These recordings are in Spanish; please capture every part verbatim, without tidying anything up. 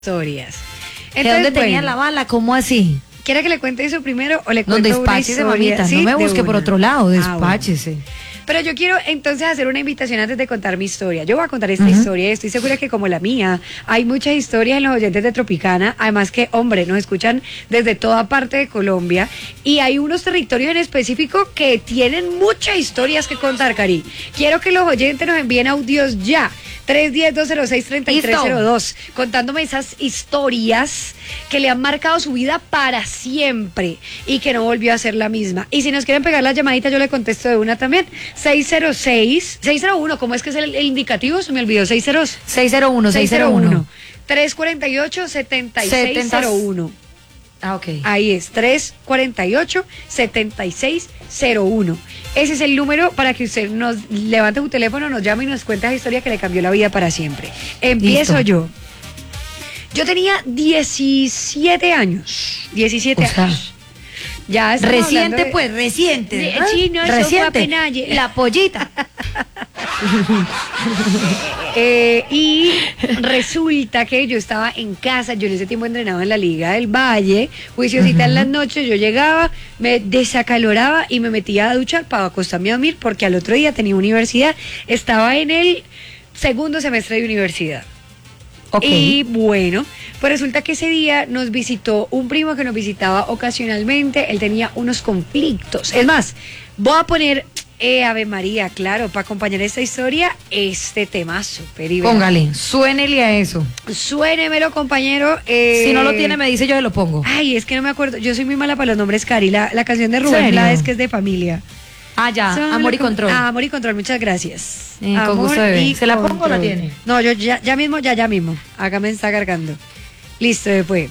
Historias. ¿De dónde tenía bueno, la bala? ¿Cómo así? ¿Quiere que le cuente eso primero o le No, cuento una despáchese, historia? mamita, ¿Sí? no me De busque por una. otro lado, Ah, bueno. despáchese. Pero yo quiero entonces hacer una invitación antes de contar mi historia. Yo voy a contar esta Ujú. historia y estoy segura que como la mía, hay muchas historias en los oyentes de Tropicana. Además que, hombre, nos escuchan desde toda parte de Colombia y hay unos territorios en específico que tienen muchas historias que contar, Cari. Quiero que los oyentes nos envíen audios ya. tres uno cero, dos cero seis, tres tres cero dos, contándome esas historias que le han marcado su vida para siempre y que no volvió a ser la misma. Y si nos quieren pegar las llamaditas, yo le contesto de una también. seis cero seis, seis cero uno, ¿cómo es que es el, el indicativo? Se me olvidó, seis cero uno. seis cero uno, seis cero uno. tres cuatro ocho, siete seis cero uno. Ah, ok. Ahí es, tres cuatro ocho, siete seis cero uno. Ese es el número para que usted nos levante su teléfono, nos llame y nos cuente esa historia que le cambió la vida para siempre. Empiezo Listo. yo. Yo tenía diecisiete años. diecisiete O sea, años. Ya estamos hablando Reciente, de- pues, reciente. de- ¿ah? sí, no, eso fue reciente. apenas ayer. La pollita. Eh, y resulta que yo estaba en casa, yo en ese tiempo entrenaba en la Liga del Valle, juiciosita en las noches, yo llegaba, me desacaloraba y me metía a duchar para acostarme a dormir porque al otro día tenía universidad, estaba en el segundo semestre de universidad. Ok. Y bueno, pues resulta que ese día nos visitó un primo que nos visitaba ocasionalmente, él tenía unos conflictos. Es más, voy a poner, eh, Ave María, claro, para acompañar esta historia, este temazo. Peri, vea. Póngale, suénele a eso. Suénemelo, compañero. eh, Si no lo tiene, me dice, yo se lo pongo. Ay, es que no me acuerdo, yo soy muy mala para los nombres, Cari. La, la canción de Rubén ¿Serio? Blades, que es de familia. Ah, ya, Solo amor y con- control. Ah, amor y control, muchas gracias. Eh, con Amor gusto, bebé. y ¿Se la pongo o la control. tiene? No, yo ya, ya mismo, ya, ya mismo. Acá me está cargando. Listo, después.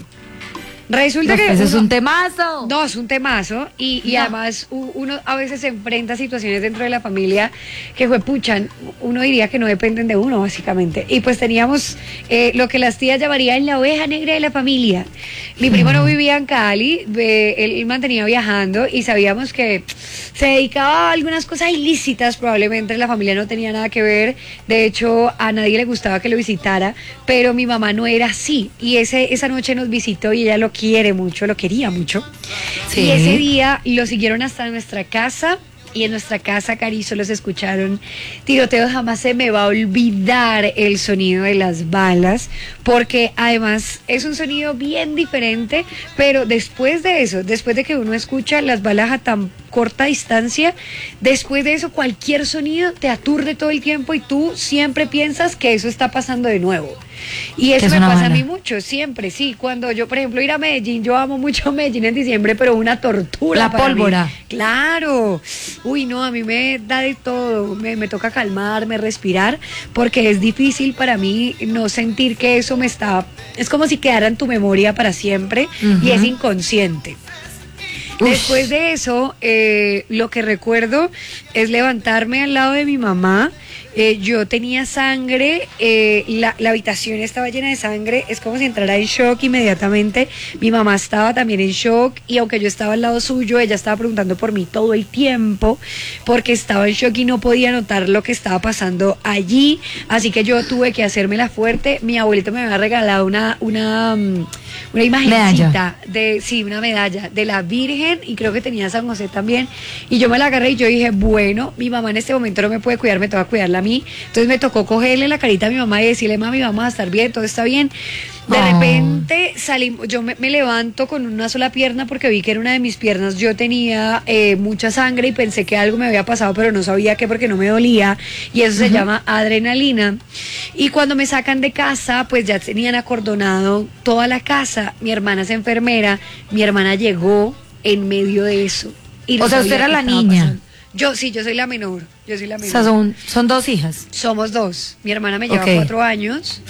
Resulta No, que. pues es uno- un temazo. No, es un temazo y, y No. además u- uno a veces se enfrenta a situaciones dentro de la familia que fue puchan, uno diría que no dependen de uno básicamente. Y pues teníamos eh, lo que las tías llamarían la oveja negra de la familia. Mi primo no vivía en Cali, eh, él mantenía viajando y sabíamos que se dedicaba a algunas cosas ilícitas, probablemente la familia no tenía nada que ver, de hecho a nadie le gustaba que lo visitara, pero mi mamá no era así y ese, esa noche nos visitó y ella lo quiere mucho, lo quería mucho. Sí. Y ese día lo siguieron hasta nuestra casa. Y en nuestra casa, Cari, solo se escucharon tiroteos. Jamás se me va a olvidar el sonido de las balas, porque además es un sonido bien diferente, pero después de eso, después de que uno escucha las balas a tan corta distancia, después de eso cualquier sonido te aturde todo el tiempo y tú siempre piensas que eso está pasando de nuevo. Y eso Que es me una pasa a bala. mí mucho, siempre, sí. Cuando yo, por ejemplo, ir a Medellín, yo amo mucho Medellín en diciembre, pero una tortura. La para mí. pólvora. Claro. Uy, no, a mí me da de todo. Me, me toca calmarme, respirar, porque es difícil para mí no sentir que eso me está. Es como si quedara en tu memoria para siempre Ujú. y es inconsciente. Ush. Después de eso, eh, lo que recuerdo es levantarme al lado de mi mamá. Eh, yo tenía sangre, eh, la, la habitación estaba llena de sangre, es como si entrara en shock inmediatamente. Mi mamá estaba también en shock y aunque yo estaba al lado suyo, ella estaba preguntando por mí todo el tiempo porque estaba en shock y no podía notar lo que estaba pasando allí. Así que yo tuve que hacérmela fuerte. Mi abuelito me había regalado una, una, mm, una imagencita Medalla. de, sí, una medalla de la Virgen y creo que tenía San José también. Y yo me la agarré y yo dije, bueno, mi mamá en este momento no me puede cuidar, me toca cuidarla a mí. Entonces me tocó cogerle la carita a mi mamá y decirle, mami, vamos a estar bien, todo está bien. De Oh. repente salimos, yo me, me levanto con una sola pierna porque vi que en una de mis piernas yo tenía eh, mucha sangre y pensé que algo me había pasado, pero no sabía qué porque no me dolía. Y eso se llama adrenalina. Y cuando me sacan de casa, pues ya tenían acordonado toda la casa. Mi hermana es enfermera, mi hermana llegó en medio de eso. Y no O sea, usted sabía era qué la estaba niña. pasando. Yo sí, yo soy la menor. Yo soy la O menor. sea, son, son dos hijas. Somos dos. Mi hermana me lleva Ok. cuatro años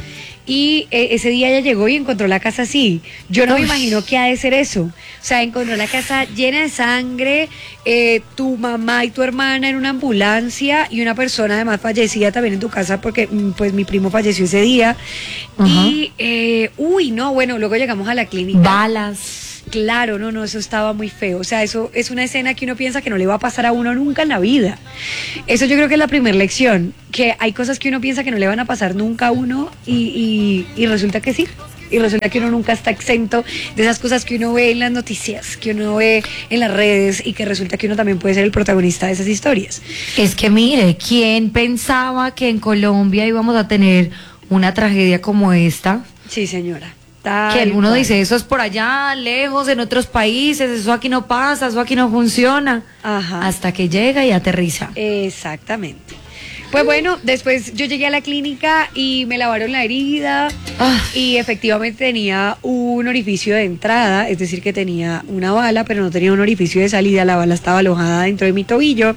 y eh, ese día ella llegó y encontró la casa así. Yo no me Uy. imagino qué ha de ser eso. O sea, encontró la casa llena de sangre, eh, tu mamá y tu hermana en una ambulancia y una persona además fallecida también en tu casa porque mm, pues mi primo falleció ese día. Ajá. Y, eh, uy, no, bueno, luego llegamos a la clínica. Balas. Claro, no, no, eso estaba muy feo. O sea, eso es una escena que uno piensa que no le va a pasar a uno nunca en la vida. Eso yo creo que es la primera lección, que hay cosas que uno piensa que no le van a pasar nunca a uno y, y, y resulta que sí. y resulta que uno nunca está exento de esas cosas que uno ve en las noticias, que uno ve en las redes y que resulta que uno también puede ser el protagonista de esas historias. Es que mire, ¿quién pensaba que en Colombia íbamos a tener una tragedia como esta? Sí, señora. Tal Que uno cual. dice, eso es por allá, lejos, en otros países, eso aquí no pasa, eso aquí no funciona. Ajá. Hasta que llega y aterriza. Exactamente. Pues bueno, después yo llegué a la clínica y me lavaron la herida Ah. y efectivamente tenía un orificio de entrada, es decir, que tenía una bala, pero no tenía un orificio de salida, la bala estaba alojada dentro de mi tobillo.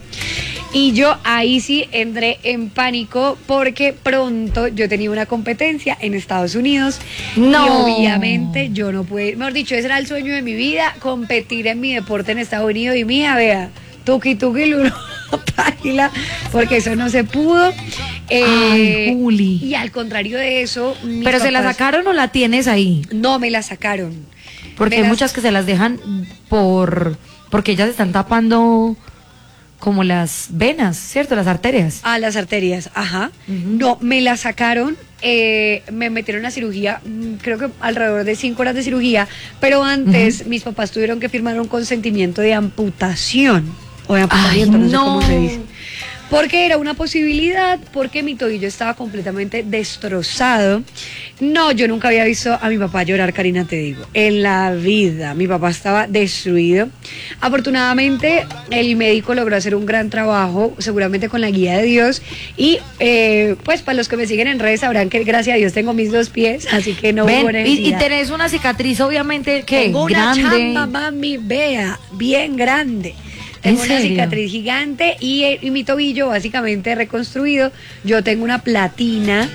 Y yo ahí sí entré en pánico porque pronto yo tenía una competencia en Estados Unidos. No. Y obviamente yo no pude, mejor dicho, ese era el sueño de mi vida, competir en mi deporte en Estados Unidos. Y mía, vea, tuki tuki lulu, página, porque eso no se pudo. Eh, Ay, Juli. Y al contrario de eso, mis ¿Pero se la papás- sacaron o la tienes ahí? No me la sacaron. Porque Me hay las- muchas que se las dejan por... Porque ellas están tapando como las venas, ¿cierto? Las arterias. A las arterias, ajá. Ujú. No, me la sacaron, eh, me metieron a cirugía, mm, creo que alrededor de cinco horas de cirugía, pero antes mis papás tuvieron que firmar un consentimiento de amputación, o de amputamiento, Ay, no sé no. cómo se dice. Porque era una posibilidad, porque mi tobillo estaba completamente destrozado. No, yo nunca había visto a mi papá llorar, Karina, te digo. En la vida, mi papá estaba destruido. Afortunadamente, el médico logró hacer un gran trabajo, seguramente con la guía de Dios. Y eh, pues para los que me siguen en redes sabrán que gracias a Dios tengo mis dos pies, así que no hubo Ven, y, y necesidad. tenés una cicatriz, obviamente, que Tengo una grande. chamba, mami, vea, bien grande. Tengo ¿En una serio? cicatriz gigante y, eh, y mi tobillo básicamente reconstruido. Yo tengo una platina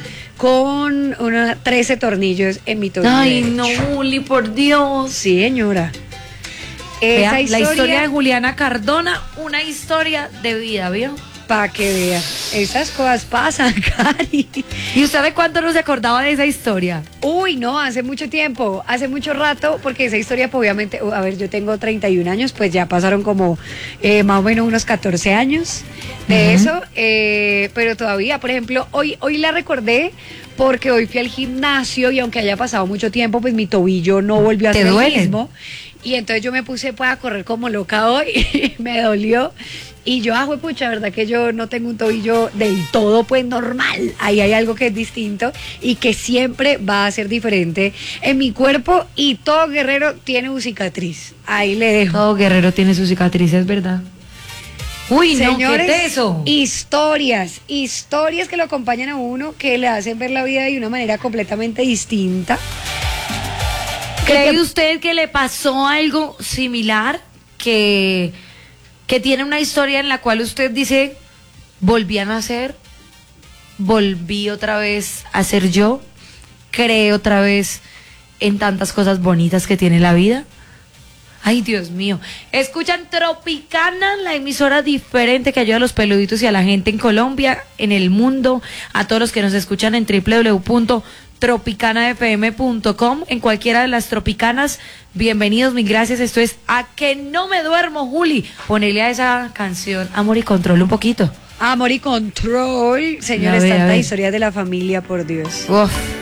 con una, trece tornillos en mi tobillo. Ay, derecho. no, Juli, por Dios. Sí, señora. Vea, Esa la historia, historia de Juliana Cardona, una historia de vida, ¿vio? para que vea. Esas cosas pasan, Cari. ¿Y usted de cuánto no se acordaba de esa historia? Uy, no, hace mucho tiempo, hace mucho rato, porque esa historia, pues, obviamente, uh, a ver, yo tengo treinta y un años, pues ya pasaron como eh, más o menos unos catorce años de Ujú. eso, eh, pero todavía, por ejemplo, hoy, hoy la recordé porque hoy fui al gimnasio y aunque haya pasado mucho tiempo, pues mi tobillo no volvió a ¿Te ser el duele? mismo. Y entonces yo me puse pues, a correr como loca hoy, me dolió. Y yo, ah, pucha, verdad que yo no tengo un tobillo del todo pues normal. Ahí hay algo que es distinto y que siempre va a ser diferente en mi cuerpo y todo guerrero tiene una cicatriz. Ahí le dejo. Todo guerrero tiene sus cicatrices, ¿verdad? Uy, Señores, no, ¿qué es eso? historias, historias que lo acompañan a uno, que le hacen ver la vida de una manera completamente distinta. ¿Cree que- usted que le pasó algo similar? Que, que tiene una historia en la cual usted dice, volví a nacer, volví otra vez a ser yo, creé otra vez en tantas cosas bonitas que tiene la vida. Ay, Dios mío. Escuchan Tropicana, la emisora diferente que ayuda a los peluditos y a la gente en Colombia, en el mundo, a todos los que nos escuchan en w w w punto tropicana f m punto com, en cualquiera de las tropicanas. Bienvenidos, mil gracias. Esto es A que no me duermo, Juli. Ponele a esa canción Amor y Control un poquito. Amor y control, señores, A ver, a tantas ver. historias de la familia, por Dios. Uf.